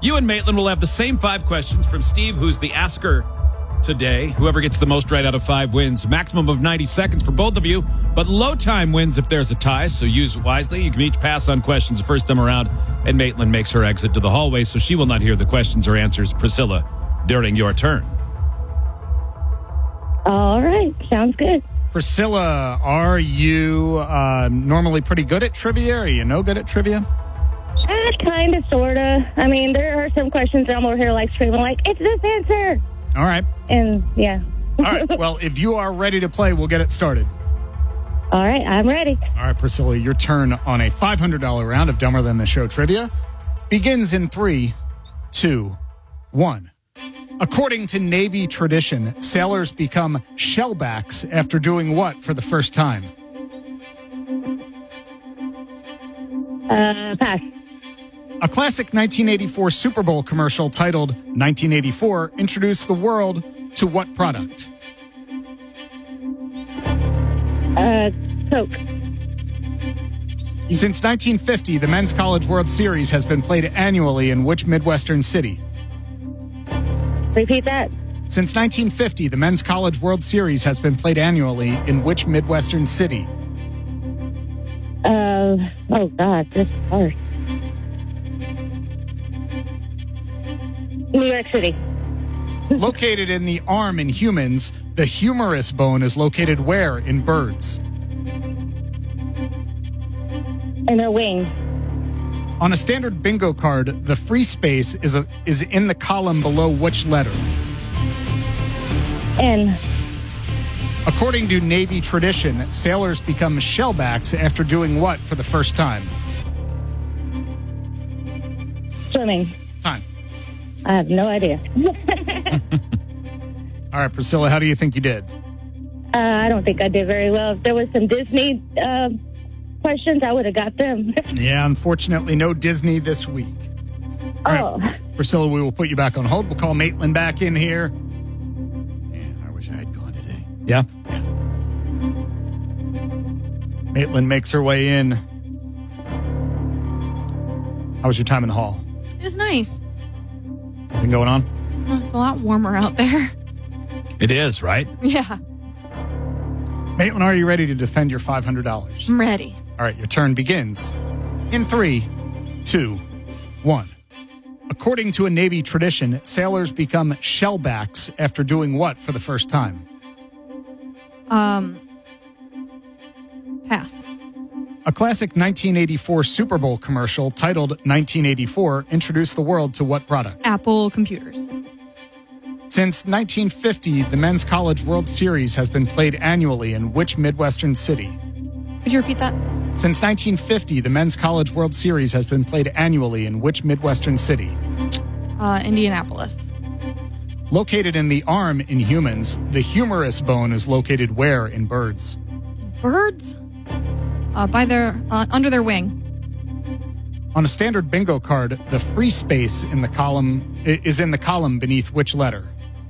You and Maitland will have the same 5 questions from Steve, who's the asker today. Whoever gets the most right out of 5 wins. Maximum of 90 seconds for both of you, but low time wins if there's a tie, so use wisely. You can each pass on questions the first time around, and Maitland makes her exit to the hallway, so she will not hear the questions or answers, Priscilla, during your turn. All right. Sounds good. Priscilla, are you normally pretty good at trivia? Are you no good at trivia? Kind of, sort of. I mean, there are some questions that I'm over here like screaming, like, it's this answer. All right. And, yeah. All right. Well, if you are ready to play, we'll get it started. All right. I'm ready. All right, Priscilla, your turn on a $500 round of Dumber Than the Show trivia begins in 3, 2, 1. According to Navy tradition, sailors become shellbacks after doing what for the first time? Pass. A classic 1984 Super Bowl commercial titled 1984 introduced the world to what product? Coke. Since 1950, the Men's College World Series has been played annually in which Midwestern city? Repeat that. Since 1950, the Men's College World Series has been played annually in which Midwestern city? Oh, God, this is hard. New York City. Located in the arm in humans, the humerus bone is located where in birds? In a wing. On a standard bingo card, the free space is in the column below which letter? N. According to Navy tradition, sailors become shellbacks after doing what for the first time? Swimming. Time. I have no idea. All right, Priscilla, how do you think you did? I don't think I did very well. If there was some Disney questions, I would have got them. Yeah, unfortunately, no Disney this week. All right, Priscilla, we will put you back on hold. We'll call Maitland back in here. Man, I wish I had gone today. Yeah? Maitland makes her way in. How was your time in the hall? It was nice. Anything going on? Oh, it's a lot warmer out there. It is, right? Yeah, Maitland, are you ready to defend your $500? I'm ready. All right, your turn begins in 3, 2, 1. According to a Navy tradition, sailors become shellbacks after doing what for the first time? Pass. A classic 1984 Super Bowl commercial titled 1984 introduced the world to what product? Apple computers. Since 1950, the Men's College World Series has been played annually in which Midwestern city? Could you repeat that? Since 1950, the Men's College World Series has been played annually in which Midwestern city? Indianapolis. Located in the arm in humans, the humerus bone is located where in birds? Birds? Under their wing. On a standard bingo card, the free space in the column is in the column beneath which letter?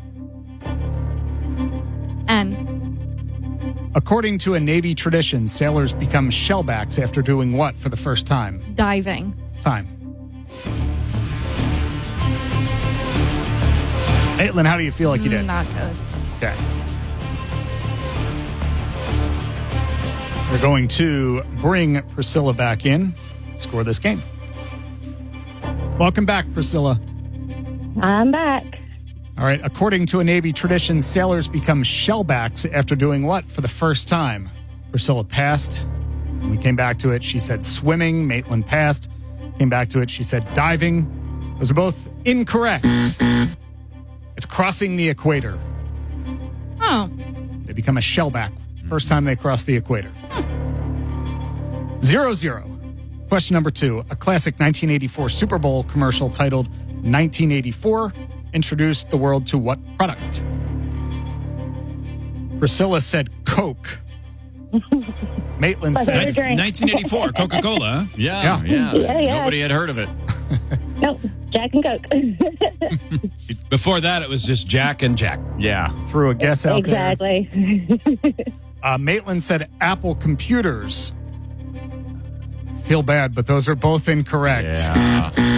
N. According to a Navy tradition, sailors become shellbacks after doing what for the first time? Diving. Time. Maitland, how do you feel like you did? Not good. Okay. We're going to bring Priscilla back in, score this game. Welcome back, Priscilla. I'm back. All right. According to a Navy tradition, sailors become shellbacks after doing what for the first time? Priscilla passed. When we came back to it, she said swimming. Maitland passed. Came back to it, she said diving. Those are both incorrect. It's crossing the equator. Oh. They become a shellback first time they cross the equator. 0-0. Question number 2. A classic 1984 Super Bowl commercial titled 1984 introduced the world to what product? Priscilla said Coke. Maitland said 1984, Coca-Cola. Huh? Yeah. Yeah. Nobody had heard of it. Nope, Jack and Coke. Before that, it was just Jack and Jack. Yeah. threw a guess out Exactly. there. Maitland said Apple computers. Feel bad, but those are both incorrect. Yeah.